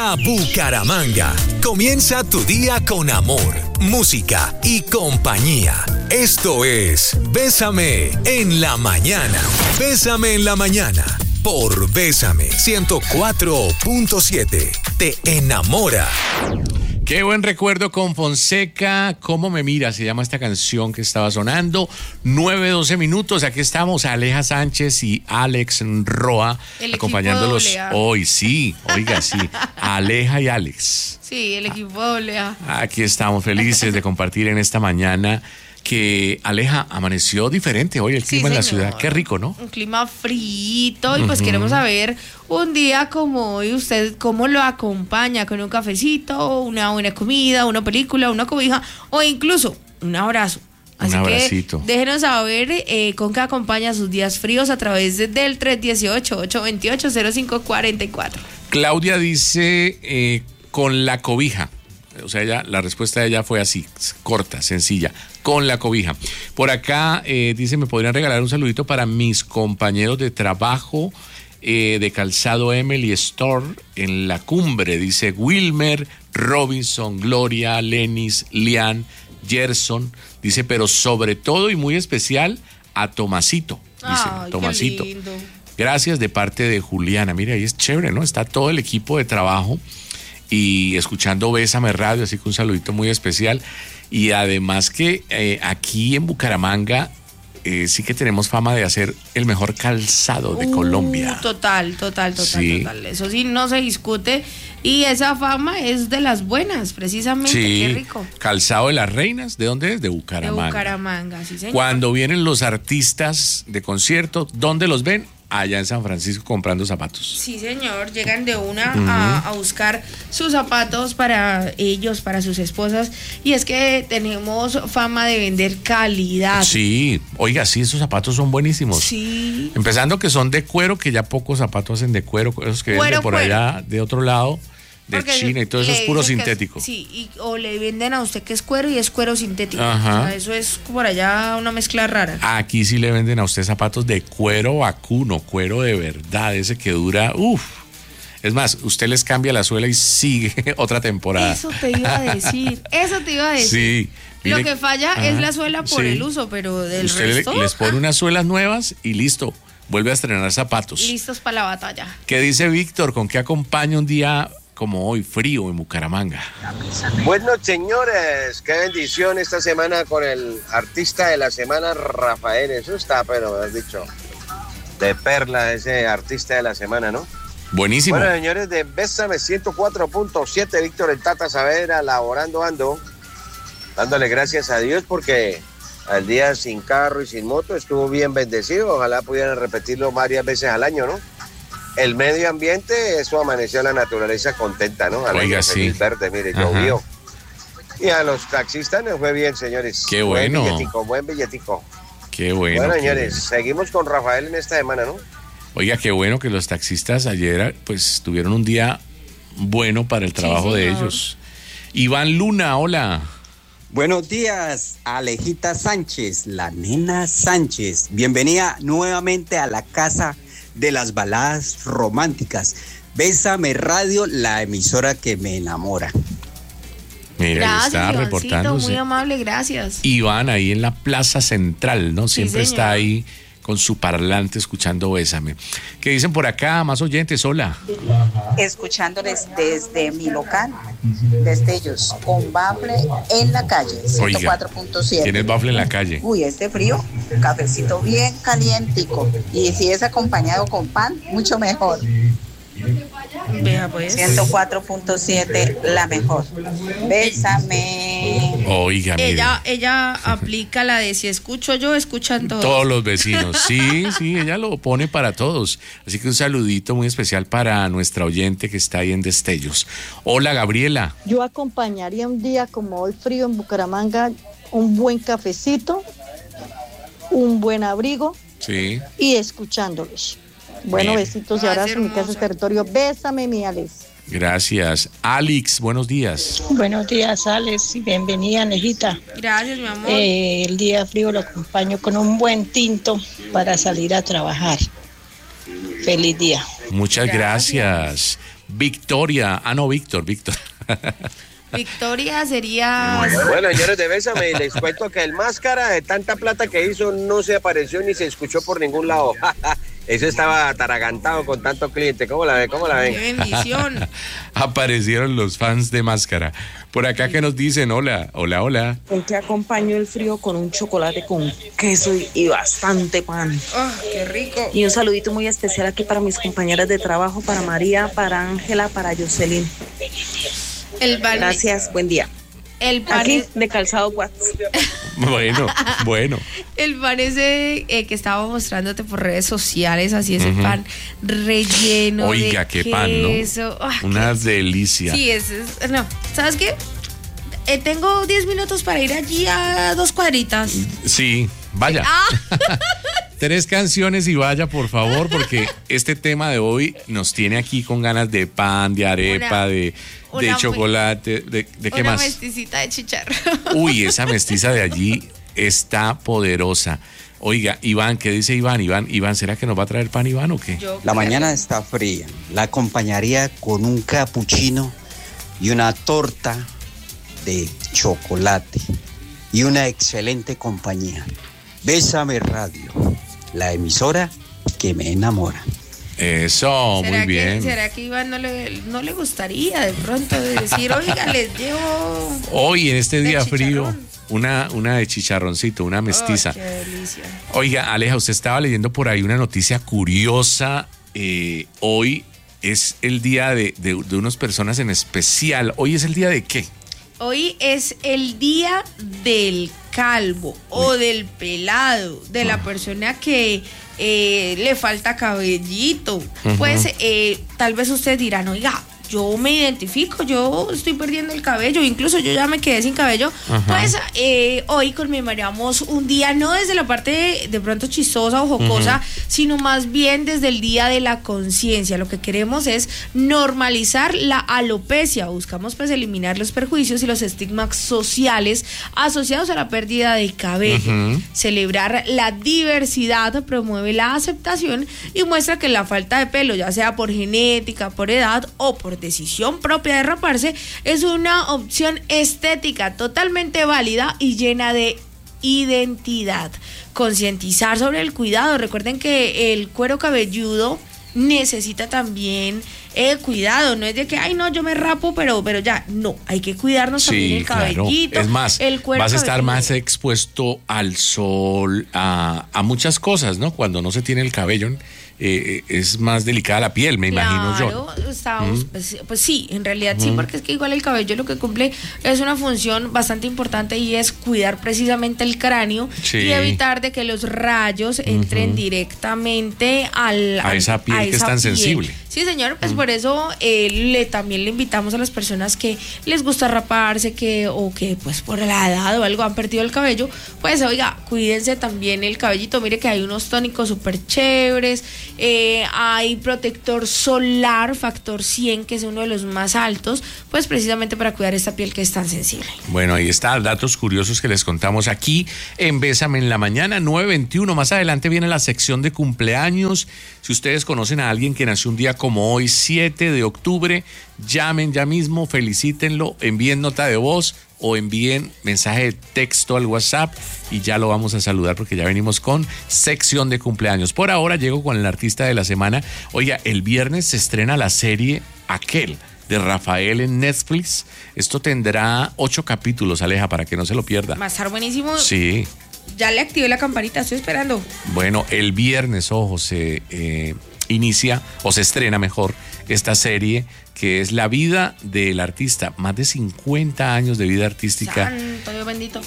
Llega Bucaramanga. Comienza tu día con amor, música y compañía. Esto es Bésame en la mañana. Bésame en la mañana por Bésame 104.7. Te enamora. Qué buen recuerdo con Fonseca. ¿Cómo me mira? Se llama esta canción que estaba sonando. 9:12 minutos. Aquí estamos, Aleja Sánchez y Alex Roa, acompañándolos hoy. Sí, oiga, sí. Aleja y Alex. Sí, el equipo AA. Aquí estamos, felices de compartir en esta mañana. Que Aleja, amaneció diferente hoy el clima en la ciudad. Qué rico, ¿no? Un clima frío y pues queremos saber un día como hoy usted cómo lo acompaña, con un cafecito, una buena comida, una película, una cobija o incluso un abrazo. Así un abracito. Que déjenos saber con qué acompaña sus días fríos a través del 318-828-0544. Claudia dice con la cobija. O sea, la respuesta de ella fue así, corta, sencilla, con la cobija. Por acá dice, ¿me podrían regalar un saludito para mis compañeros de trabajo de Calzado Emily Store en La Cumbre? Dice Wilmer, Robinson, Gloria, Lenis, Lian, Gerson. Dice, pero sobre todo y muy especial a Tomasito. Dice, ay, Tomasito. qué lindo. Gracias de parte de Juliana. Mira, ahí es chévere, ¿no? Está todo el equipo de trabajo y escuchando Bésame Radio, así que un saludito muy especial. Y además que aquí en Bucaramanga sí que tenemos fama de hacer el mejor calzado de Colombia. Total. Sí. Eso sí, no se discute. Y esa fama es de las buenas, precisamente. Sí. Qué rico. Calzado de las Reinas, ¿de dónde es? De Bucaramanga. De Bucaramanga, sí, señor. Cuando vienen los artistas de concierto, ¿dónde los ven? Allá en San Francisco comprando zapatos. Sí, señor, llegan de una a buscar sus zapatos para ellos, para sus esposas, y es que tenemos fama de vender calidad. Sí, oiga, sí, esos zapatos son buenísimos. Sí. Empezando que son de cuero, que ya pocos zapatos hacen de cuero, esos que venden por allá de otro lado, de porque China y todo eso es puro dicen sintético. O le venden a usted que es cuero y es cuero sintético. Ajá. O sea, eso es por allá una mezcla rara. Aquí sí le venden a usted zapatos de cuero vacuno, cuero de verdad, ese que dura, Es más, usted les cambia la suela y sigue otra temporada. Eso te iba a decir. Sí. Lo que falla es la suela por el uso, pero del usted resto... les pone unas suelas nuevas y listo, vuelve a estrenar zapatos. Listos para la batalla. ¿Qué dice Víctor? ¿Con qué acompaña un día como hoy, frío en Bucaramanga? Bueno, señores, qué bendición esta semana con el artista de la semana, Rafael. Eso está, pero has dicho, de perla ese artista de la semana, ¿no? Buenísimo. Bueno, señores, de Bésame 104.7, Víctor el Tata Saavedra, laborando ando, dándole gracias a Dios porque al día sin carro y sin moto estuvo bien bendecido. Ojalá pudieran repetirlo varias veces al año, ¿no? El medio ambiente, eso amaneció la naturaleza contenta, ¿no? Oiga, sí. Verde, mire, llovió. Y a los taxistas les fue bien, señores. Qué bueno. Buen billetico. Qué bueno. Bueno, señores, seguimos con Rafael en esta semana, ¿no? Oiga, qué bueno que los taxistas ayer, pues, tuvieron un día bueno para el trabajo de ellos. Iván Luna, hola. Buenos días, Alejita Sánchez, la nena Sánchez. Bienvenida nuevamente a la casa de las baladas románticas. Bésame Radio, la emisora que me enamora. Mira, gracias, está Ivancito, reportándose. muy amable, gracias. Iván ahí en la Plaza Central, ¿no? Sí, Siempre señor. está ahí con su parlante escuchando Bésame. ¿Qué dicen por acá? Más oyentes, hola. Escuchándoles desde mi local, desde ellos, con bafle en la calle, 104.7. ¿Tienes bafle en la calle? Uy, este frío, cafecito bien calientico. Y si es acompañado con pan, mucho mejor. Vea pues. 104.7, la mejor. Bésame. Oiga, mire. Ella aplica la de si escucho yo, escuchan todos. Todos los vecinos, sí, ella lo pone para todos. Así que un saludito muy especial para nuestra oyente que está ahí en Destellos. Hola, Gabriela. Yo acompañaría un día como hoy frío en Bucaramanga, un buen cafecito, un buen abrigo Sí. y escuchándolos. Bueno, Bien. besitos y abrazos. Mi casa es territorio. Bésame, mi Alex. Gracias. Alex, buenos días. Buenos días, Alex, y bienvenida, Nejita. Gracias, mi amor. El día frío lo acompaño con un buen tinto para salir a trabajar. Feliz día. Muchas gracias. Victoria. Ah, no, Víctor. Victoria sería... Bueno, señores de Bésame, les cuento que el Máscara, de tanta plata que hizo, no se apareció ni se escuchó por ningún lado. Eso estaba ataragantado con tanto cliente. ¿Cómo la ven? ¡Qué bendición! Aparecieron los fans de Máscara. Por acá que nos dicen, hola. ¿Con qué acompaño el frío? Con un chocolate con queso y bastante pan. ¡Oh, qué rico! Y un saludito muy especial aquí para mis compañeras de trabajo, para María, para Ángela, para Jocelyn. Gracias, buen día. El pan aquí de Calzado Watts. Bueno. El pan ese que estaba mostrándote por redes sociales, así ese pan relleno. Oiga, de qué queso. pan, ¿no? Una delicia. Sí, no, ¿sabes qué? Tengo 10 minutos para ir allí a 2 cuadritas. Sí, vaya. 3 canciones y vaya, por favor, porque este tema de hoy nos tiene aquí con ganas de pan, de arepa, de chocolate, de qué más. Una mesticita de chicharrón. Uy, esa mestiza de allí está poderosa. Oiga, Iván, ¿qué dice Iván? Iván, ¿será que nos va a traer pan, Iván, o qué? La mañana está fría. La acompañaría con un capuchino y una torta de chocolate y una excelente compañía. Bésame Radio, la emisora que me enamora. Eso, muy bien. ¿Será que Iván no le gustaría de pronto decir, oiga, les llevo... Hoy, en este día frío, una de chicharroncito, una mestiza. Oh, qué delicia. Oiga, Aleja, usted estaba leyendo por ahí una noticia curiosa. Hoy es el día de unas personas en especial. ¿Hoy es el día de qué? Hoy es el día del calvo o del pelado, de la persona que le falta cabellito. Pues tal vez ustedes dirán, oiga, yo me identifico, yo estoy perdiendo el cabello, incluso yo ya me quedé sin cabello. Pues hoy conmemoramos un día no desde la parte de pronto chistosa o jocosa, sino más bien desde el día de la conciencia. Lo que queremos es normalizar la alopecia, buscamos pues eliminar los perjuicios y los estigmas sociales asociados a la pérdida de cabello. Celebrar la diversidad promueve la aceptación y muestra que la falta de pelo, ya sea por genética, por edad o por decisión propia de raparse, es una opción estética totalmente válida y llena de identidad. Concientizar sobre el cuidado. Recuerden que el cuero cabelludo necesita también cuidado. No es de que, ay, no, yo me rapo, pero ya. No, hay que cuidarnos también el cabellito. Claro. Es más, el cuero vas a estar cabelludo. más expuesto al sol, a muchas cosas, ¿no? Cuando no se tiene el cabello, es más delicada la piel, me imagino yo. Estamos, pues sí, en realidad sí, porque es que igual el cabello lo que cumple es una función bastante importante y es cuidar precisamente el cráneo y evitar de que los rayos entren directamente a esa piel que es tan sensible. Sí, señor, pues por eso también le invitamos a las personas que les gusta raparse, o que pues por la edad o algo han perdido el cabello, pues oiga, cuídense también el cabellito. Mire que hay unos tónicos súper chéveres, hay protector solar factor 100, que es uno de los más altos, pues precisamente para cuidar esta piel que es tan sensible. Bueno, ahí está, datos curiosos que les contamos aquí en Bésame en la Mañana, 9:21. Más adelante viene la sección de cumpleaños. Si ustedes conocen a alguien que nació un día como hoy, 7 de octubre, llamen ya mismo, felicítenlo, envíen nota de voz o envíen mensaje de texto al WhatsApp y ya lo vamos a saludar porque ya venimos con sección de cumpleaños. Por ahora llego con el artista de la semana. Oiga, el viernes se estrena la serie Aquel de Rafael en Netflix. Esto tendrá 8 capítulos, Aleja, para que no se lo pierda. Va a estar buenísimo. Sí. Ya le activé la campanita, estoy esperando. Bueno, el viernes, ojo, se inicia, o se estrena mejor, esta serie que es la vida del artista. Más de 50 años de vida artística. Santo Dios bendito.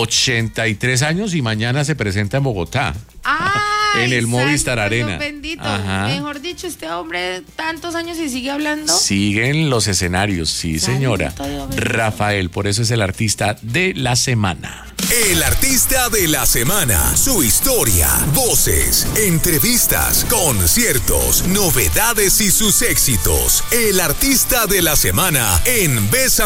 83 años y mañana se presenta en Bogotá. ¡Ay! En el Movistar Arena. Dios bendito. Ajá. Mejor dicho, este hombre tantos años y sigue hablando. Siguen los escenarios, sí, señora. Rafael, por eso es el artista de la semana. El artista de la semana, su historia, voces, entrevistas, conciertos, novedades y sus éxitos. El artista de la semana en Bésame.